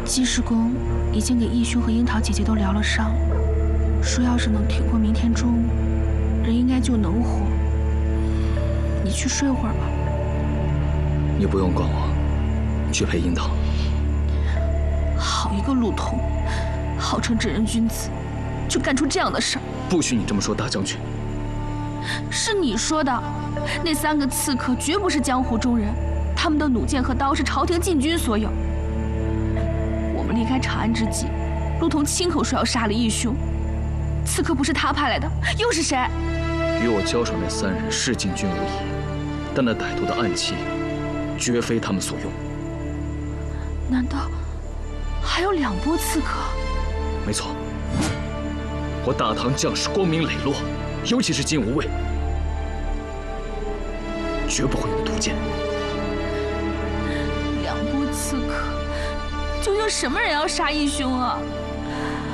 济世公已经给义兄和樱桃姐姐都疗了伤，说要是能挺过明天中午，人应该就能活。你去睡会儿吧。 你不用管我，去陪樱桃。 好一个陆通，号称正人君子，就干出这样的事儿。 不许你这么说，大将军。 是你说的，那3个刺客绝不是江湖中人，他们的弩箭和刀是朝廷禁军所有。我们离开长安之际，陆通亲口说要杀了义兄，刺客不是他派来的，又是谁？ 与我交手那3人是禁军无疑，但那歹毒的暗器，绝非他们所用。 难道还有2波刺客？ 没错，我大唐将士光明磊落，尤其是金无畏，绝不会用毒箭。 2波刺客，究竟什么人要杀义兄啊？